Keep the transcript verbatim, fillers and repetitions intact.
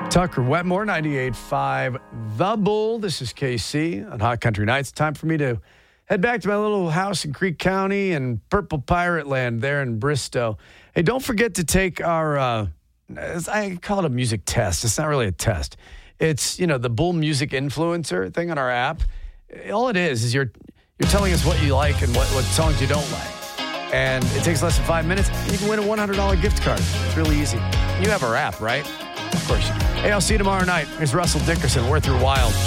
Tucker Wetmore, ninety-eight point five The Bull. This is K C on Hot Country Nights. Time for me to head back to my little house in Creek County and Purple Pirate Land there in Bristow. Hey, don't forget to take our, uh, I call it a music test. It's not really a test. It's, you know, the Bull Music Influencer thing on our app. All it is is you're you're telling us what you like and what, what songs you don't like. And it takes less than five minutes. And you can win a one hundred dollars gift card. It's really easy. You have our app, right? Of course you do. Hey, I'll see you tomorrow night. Here's Russell Dickerson, Worth Your While.